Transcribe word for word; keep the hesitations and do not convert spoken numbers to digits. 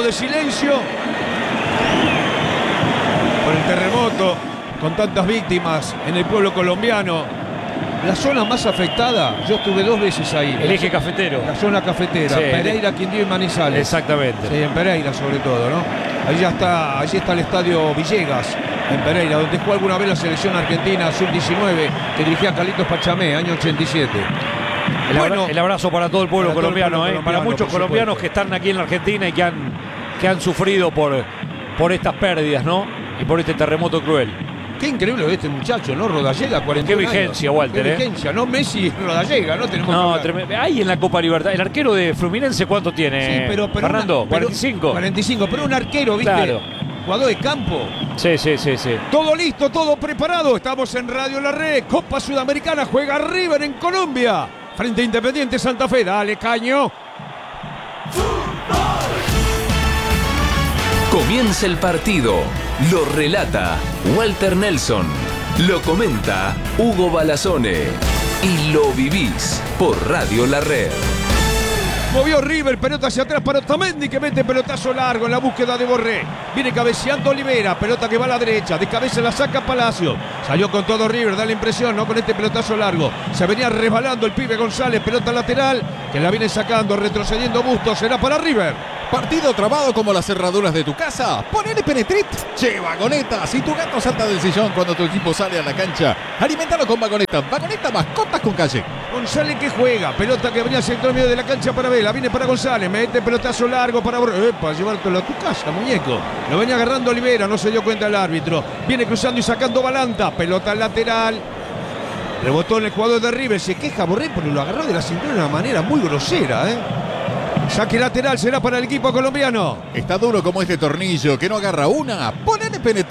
de silencio por el terremoto, con tantas víctimas en el pueblo colombiano. La zona más afectada, yo estuve dos veces ahí. El eje cafetero. La zona cafetera, sí, Pereira, Quindío y Manizales. Exactamente. Sí, en Pereira sobre todo, ¿no? Ahí ya está, allí está el estadio Villegas, en Pereira, donde jugó alguna vez la selección argentina sub diecinueve, que dirigía Carlitos Pachamé, año ochenta y siete. El, bueno, abra, el abrazo para todo el pueblo para colombiano, todo el pueblo ¿eh? Para muchos colombianos supuesto. que están aquí en la Argentina y que han, que han sufrido por, por estas pérdidas, ¿no? Y por este terremoto cruel. Qué increíble este muchacho, ¿no? Rodallega, cuarenta años. Qué vigencia, Walter, Qué ¿eh? vigencia, no Messi, Rodallega, ¿no? Tenemos No, que hablar. ahí en la Copa Libertad. ¿El arquero de Fluminense cuánto tiene? Sí, pero, pero Fernando, una, pero, cuarenta y cinco. cuarenta y cinco, pero un arquero, ¿viste? Claro. Jugador de campo. Sí, sí, sí, sí. Todo listo, todo preparado. Estamos en Radio La Red. Copa Sudamericana, juega River en Colombia. Frente a Independiente Santa Fe. Dale, Caño. Comienza el partido. Lo relata Walter Nelson. Lo comenta Hugo Balazone. Y lo vivís por Radio La Red. Movió River, pelota hacia atrás para Otamendi, que mete pelotazo largo en la búsqueda de Borré. Viene cabeceando Olivera, pelota que va a la derecha, de cabeza la saca Palacio. Salió con todo River, da la impresión, ¿no? Con este pelotazo largo. Se venía resbalando el pibe González, pelota lateral, que la viene sacando, retrocediendo Bustos, será para River. ¿Partido trabado como las cerraduras de tu casa? Ponele Penetrit. Che, Vagoneta. Si tu gato salta del sillón cuando tu equipo sale a la cancha, alimentalo con Vagoneta. Vagoneta, mascotas con calle. González que juega, pelota que venía hacia el medio de la cancha para Vela, viene para González, mete pelotazo largo para Borré, para llevártelo a tu casa, muñeco. Lo venía agarrando Olivera, no se dio cuenta el árbitro. Viene cruzando y sacando Balanta, pelota lateral. Rebotó en el jugador de River, se queja Borré porque lo agarró de la cintura de una manera muy grosera, ¿eh? Saque lateral será para el equipo colombiano. Está duro como este tornillo que no agarra una. Ponele Penetrit.